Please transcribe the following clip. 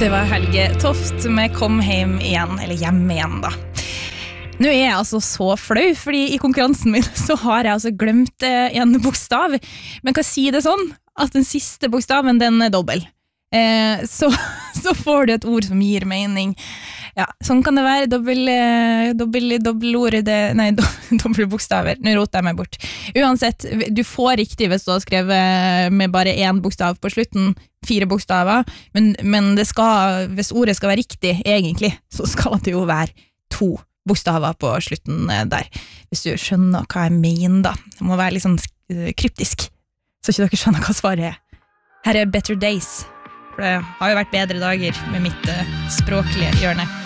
Det var Helge Toft med Kom hjem igjen, eller hjemme igjen da. Nå jeg altså så flau, fordi i konkurransen min så har jeg altså glemt en bokstav. Men kan si det sånn, at den siste bokstaven den dobbel. Så får du et ord som gir mening. Ja, sånn kan det være, dobbel bokstaver. Nå roter jeg meg bort. Uansett, du får riktig hvis du har skrevet med bare en bokstav på slutten, 4 bokstaver, men det skal, hvis ordet skal være riktig egentlig, så skal det jo være 2 bokstaver på slutten der. Hvis du skjønner hva jeg mener da. Det må være litt sånn kryptisk, så ikke dere skjønner hva svaret er. Her er Better Days, for det har jo vært bedre dager med mitt språklige hjørne.